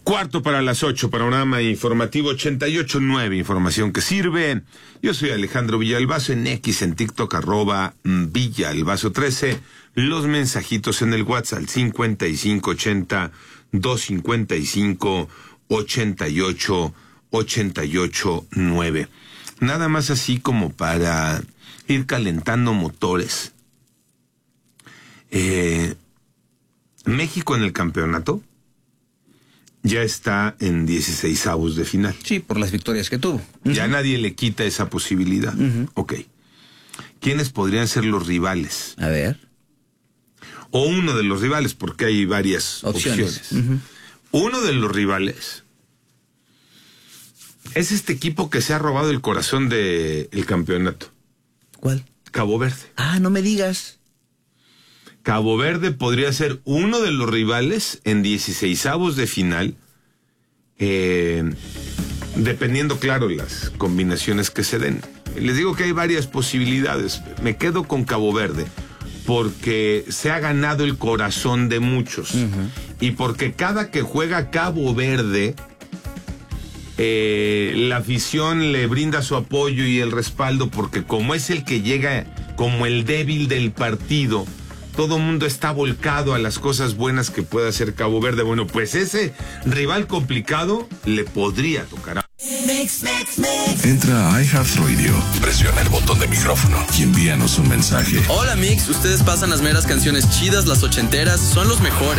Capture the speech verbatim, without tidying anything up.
Cuarto para las ocho, panorama informativo ochenta y ocho nueve, información que sirve. Yo soy Alejandro Villalbazo, en X, en TikTok, arroba Villalbazo trece. Los mensajitos en el WhatsApp al cincuenta y cinco ochenta, doscientos cincuenta y cinco, ochenta y ocho, ochenta y ocho nueve. Nada más así como para ir calentando motores. Eh, México en el campeonato ya está en dieciseisavos de final. Sí, por las victorias que tuvo. Ya uh-huh. nadie le quita esa posibilidad. Uh-huh. Ok. ¿Quiénes podrían ser los rivales? A ver. O uno de los rivales, porque hay varias opciones. opciones. Uh-huh. Uno de los rivales es este equipo que se ha robado el corazón del campeonato. ¿Cuál? Cabo Verde. Ah, no me digas. Cabo Verde podría ser uno de los rivales en dieciseisavos de final, eh, dependiendo, claro, las combinaciones que se den. Les digo que hay varias posibilidades. Me quedo con Cabo Verde porque se ha ganado el corazón de muchos. Uh-huh. Y porque cada que juega Cabo Verde, eh, la afición le brinda su apoyo y el respaldo, porque como es el que llega como el débil del partido, todo el mundo está volcado a las cosas buenas que puede hacer Cabo Verde. Bueno, pues ese rival complicado le podría tocar. Mix, mix, mix. Entra a iHeartRadio, presiona el botón de micrófono y envíanos un mensaje. Hola Mix, ustedes pasan las meras canciones chidas, las ochenteras, son los mejores.